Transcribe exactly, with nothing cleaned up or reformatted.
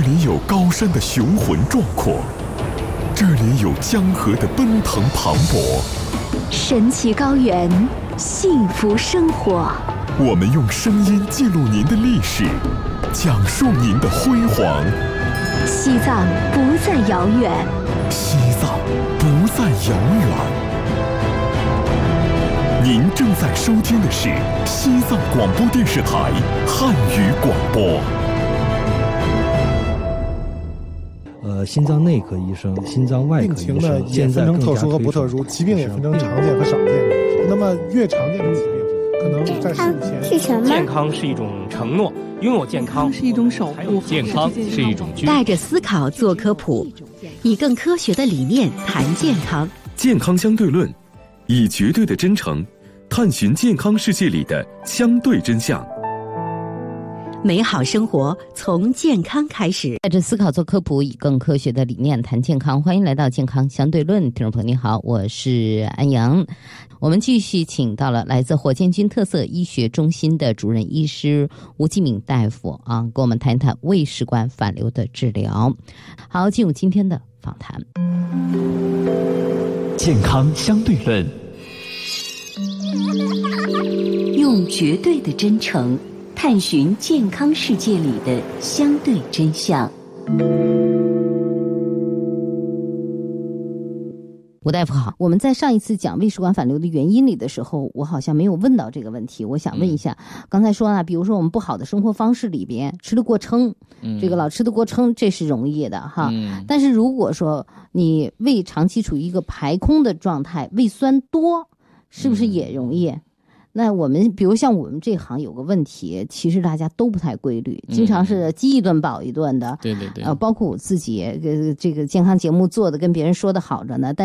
里有高山的雄浑壮阔，这里有江河的奔腾磅礴， 神奇高原，幸福生活。 我们用声音记录您的历史，讲述您的辉煌。 西藏不再遥远， 西藏不再遥远。您正在收听的是西藏广播电视台汉语广播。 呃，心脏内科医生、心脏外科医生， 病情呢也分成特殊和不特殊，疾病也分成常见和少见。那么越常见的疾病，可能在十五前是什么？ 健康是一种承诺，拥有健康是一种守护， 健康是一种居。 带着思考做科普，以更科学的理念谈健康。 健康相对论，以绝对的真诚探寻健康世界里的相对真相。 美好生活从健康开始， 带着思考做科普，以更科学的理念谈健康。欢迎来到健康相对论，听众朋友你好，我是安阳。我们继续请到了来自火箭军特色医学中心的主任医师吴继敏大夫啊，跟我们谈一谈胃食管反流的治疗。好，进入今天的访谈。 健康相对论， 用绝对的真诚探寻健康世界里的相对真相。 吴大夫好，我们在上一次讲胃食管反流的原因里的时候，我好像没有问到这个问题，我想问一下，嗯、刚才说了，比如说我们不好的生活方式里边吃得过撑，嗯、这个老吃得过撑，这是容易的哈。嗯、但是如果说你胃长期处于一个排空的状态，胃酸多，是不是也容易？嗯那我们比如像我们这行有个问题，其实大家都不太规律，经常是饥一顿饱一顿的。 对对对。 呃，包括我自己，呃，这个健康节目做的跟别人说的好着呢，但